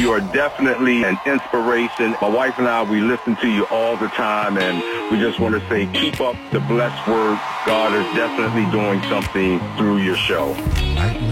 You are definitely an inspiration. My wife and I, we listen to you all the time, and we just want to say keep up the blessed work. God is definitely doing something through your show.